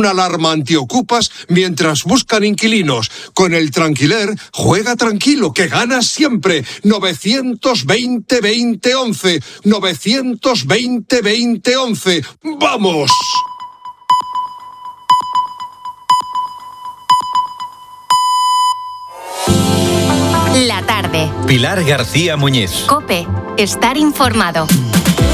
una alarma antiocupas mientras buscan inquilinos. Con el Tranquiler, juega tranquilo, que ganas siempre. 920-2011. 920-2011. ¡Vamos! La tarde. Pilar García Muñiz. COPE. Estar informado.